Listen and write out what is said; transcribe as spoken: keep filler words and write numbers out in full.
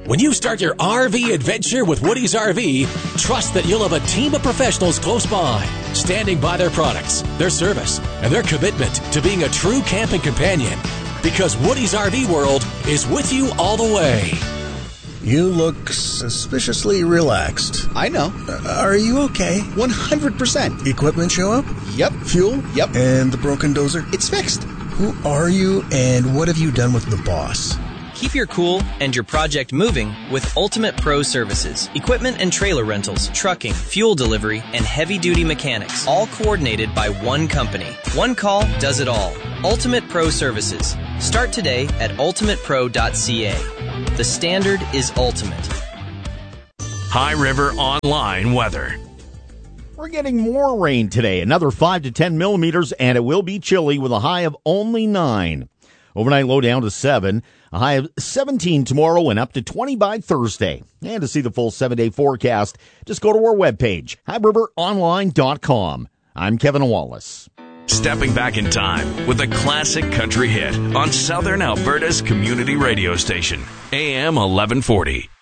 When you start your R V adventure with Woody's R V, trust that you'll have a team of professionals close by, standing by their products, their service, and their commitment to being a true camping companion. Because Woody's R V World is with you all the way. You look suspiciously relaxed. I know. Uh, are you okay? one hundred percent. Equipment show up? Yep. Fuel? Yep. And the broken dozer? It's fixed. Who are you and what have you done with the boss? Keep your cool and your project moving with Ultimate Pro Services. Equipment and trailer rentals, trucking, fuel delivery, and heavy-duty mechanics, all coordinated by one company. One call does it all. Ultimate Pro Services. Start today at ultimate pro dot c a. The standard is ultimate. High River Online weather. We're getting more rain today, another five to ten millimeters, and it will be chilly with a high of only nine. Overnight low down to seven, a high of seventeen tomorrow and up to twenty by Thursday. And to see the full seven-day forecast, just go to our webpage, high river online dot com. I'm Kevin Wallace. Stepping back in time with a classic country hit on Southern Alberta's community radio station, A M eleven forty.